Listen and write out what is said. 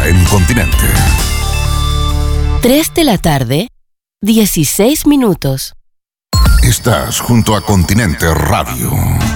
en Continente. 3 de la tarde, 16 minutos. Estás junto a Continente Radio.